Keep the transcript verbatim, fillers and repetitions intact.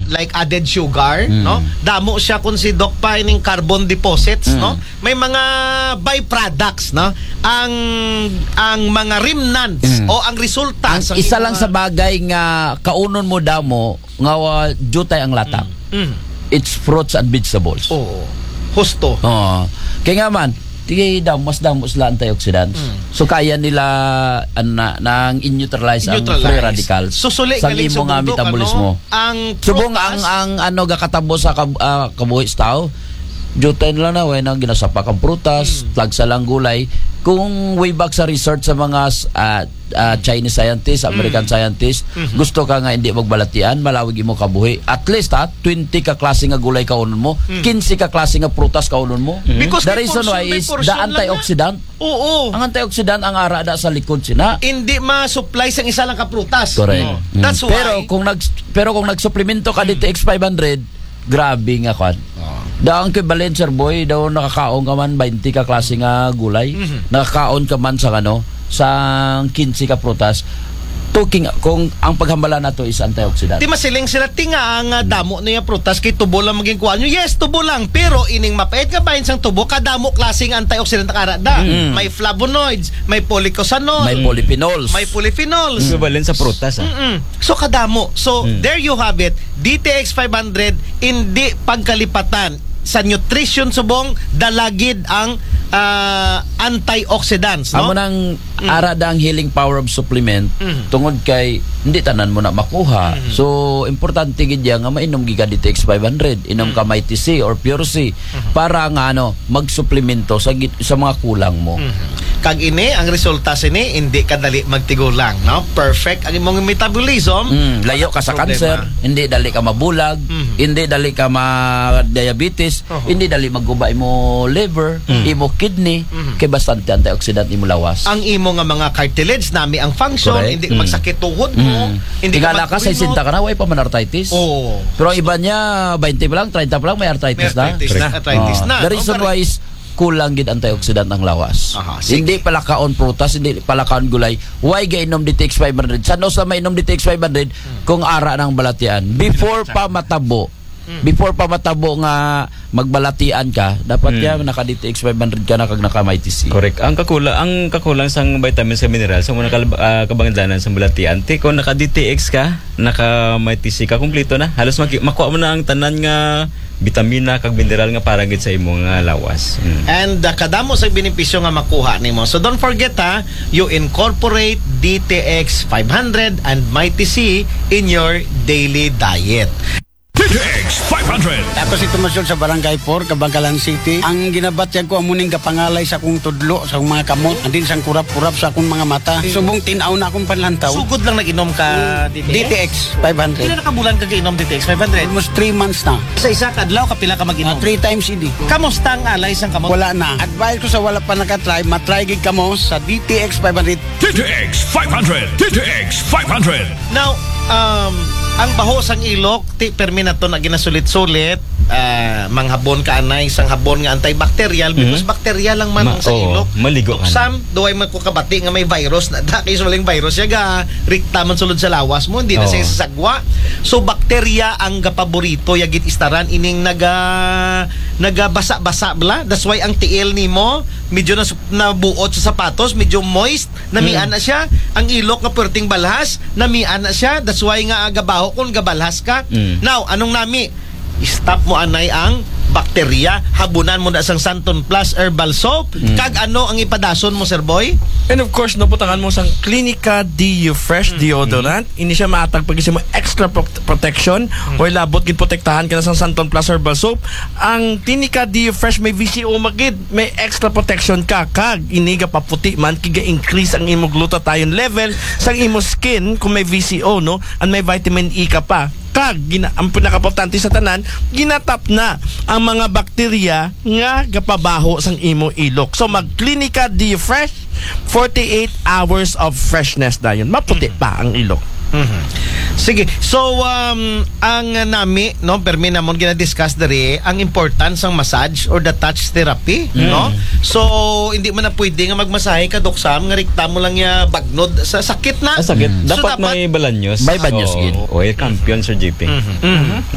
like added sugar, Mm. no? Damo siya kung si Doc pa ining carbon deposits, Mm. no? May mga byproducts, no? Ang ang mga remnants Mm. o ang resulta Ang sa isa iyong lang mga- sa bagay nga kaunon mo damo nga wa jutay ang latak. Mm. It's fruits and vegetables. Oo. Husto. Oo. Kaya nga man, tigay daw, mas daw sila antioxidants. Mm. So kaya nila ana, nang in-neutralize ang Neutralize. free radicals Susuli sa galing imo nga bundok, metabolismo. ano? Ang Subong prutas- ang ang ano gakatabo sa kab, uh, kabuhi sa tao. Jutay nila na way nang ginasapak ang prutas, Mm. tlag sa lang gulay. Kung way back sa research sa mga uh, uh, Chinese scientists, American Mm. scientists, Mhm. gusto ka nga hindi magbalatian, malawig imo kabuhi. At least ha, twenty ka klase nga gulay kaunon mo, Mm. fifteen ka klase nga prutas kaunon mo. Because The may reason portion- why may is portion the lang antioxidant. Oo. Ang antioxidant ang ara da sa likod sina. Hindi ma-supply sa isa lang ka prutas. Correct. No. Mm. That's why. Pero kung nag pero kung nagsuplemento ka D T X five hundred, grabe nga kwan. Da ang equivalent sir boy daw nakakaon ka man twenty ka klase nga gulay. Mhm. Nakakaon ka man sa ano sa fifteen ka prutas. Talking kung ang paghambala nato is antioxidant. Di masiling sila tinga ang uh, damo niya prutas kay tubo lang maging kuha nyo. Yes, tubo lang. Pero ining mapait nga bahin sang tubo, kadamo klaseng antioxidant kara da. Mm. May flavonoids, may polycosanol, May polyphenols. may polyphenols. Equivalent sa prutas. Ah. Mm-mm. So kadamo. So Mm. there you have it. D T X five hundred hindi pagkalipatan sa nutrition subong dalagid ang ah, antioxidants, no? Amo nang ara da ang healing power of supplement Mm. tungod kay hindi tanan mo na makuha. So importante gid ya nga mainom giga D T X five hundred, inom ka Mighty C or Pure C para nga ano magsuplemento sa git- sa mga kulang mo. Kag ini ang resulta sini hindi kadali magtigulang, no? Perfect ang imong metabolism. Mm, layo ka sa Problema. cancer, hindi dali ka mabulag, Mhm. hindi dali ka ma-diabetes, Oho. hindi dali magguba imo liver, imo kidney, Mhm. kay bastante antioxidant imo lawas. Ang imo nga mga cartilage nami ang function, Correct. hindi ka magsakit tuhod mo, Mm. hindi Tigala ka sa mag-urinate. sinta ka na, way pa man arthritis. Oo. Pero ang iba niya, twenty pa lang, thirty pa lang, may arthritis, May arthritis na. na. Arthritis Oh, na. The reason No, why is kulang gid antioxidant ang lawas. Aha, sige. Hindi pala kaon prutas, hindi pala kaon gulay. Why gainom D T X five hundred? Sano sa mainom D T X five hundred kung ara ng balatian? Before pa matabo. Before pa matabo nga magbalatian ka, dapat Mm. ya naka D T X five hundred ka na kag naka Mighty C. Correct. Ang kakulang ang kakulang sang vitamins sa minerals sa muna uh, kabangdanan sa bulatian. Ti kung naka D T X ka, naka Mighty C ka kumpleto na. Halos maki- makuha mo na ang tanan nga bitamina kag mineral nga para gid sa imong nga lawas. Mm. And uh, kadamo sa benepisyo nga makuha nimo. So don't forget ha, you incorporate D T X five hundred and Mighty C in your daily diet. D T X five hundred. Ako si Tomasyon sa Barangay four, Kabangkalan City. Ang ginabatyan ko amuning kapangalay sa akong tudlo, sa akong mga kamot, andin sang kurap-kurap sa akong mga mata. Subong tinaw na akong panlantaw. Sugod lang nag-inom ka D T X. D T X five hundred. Pila na kabulan ka inom D T X five hundred? Almost three months na. Sa isa kadlaw kapila ka Uh, mag-inom. three times hindi. Kamusta ang alay sang kamot? Wala na. Advice ko sa wala pa nakatry, matry gid kamo sa D T X five hundred. D T X five hundred. D T X five hundred. Now, um, ang baho sang ilok, ti permi na to na ginasulit-sulit, uh, manghabon ka anay, sang habon nga antibacterial, because bacteria lang man Ma- sa oo, ilok. maligo ka na. Sam, duway man ko kabati nga may virus, na daki suling virus, ya ga, rikta man sulod sa lawas mo, hindi na Oo. siya sasagwa. So, bacteria ang gapaborito, yagit istaran, ining naga, nagabasa-basa bla. That's why ang tiil ni mo, medyo na, nabuot sa sapatos, medyo moist, namian na siya. Ang ilok nga perting balhas, namian na siya. That's why nga agabaho kung gabalhas ka. Mm. Now, anong nami? Stop mo anay ang bakterya, habunan mo na sang Santon Plus Herbal Soap. Kag ano ang ipadason mo, Sir Boy? And of course, naputangan mo sang Clinica D U Fresh Deodorant. Ini siya maatag pag mo extra pro- protection o labot gid protektahan ka na sang Santon Plus Herbal Soap. Ang Clinica D U Fresh may V C O magid, may extra protection ka kag ini ga paputi man kiga increase ang imo glutathione level sang imo skin kung may V C O no, and may vitamin E ka pa. Kag gina, ang pinakaportante sa tanan, ginatap na ang mga bakterya nga gapabaho sang imo ilok. So mag Clinica D U Fresh, forty-eight hours of freshness dayon. Maputi pa ang ilok. Mhm. Sige. So um ang uh, nami no permi namon gina-discuss diri ang importance ng massage or the touch therapy, no? So hindi mo na pwede nga magmasahe ka Dok Sam nga rikta mo lang ya bagnod sa sakit na. Ah, sakit. So, Dapat, may balanyos. May banyos Oo. gid. O, eh, champion Sir J P. Mhm.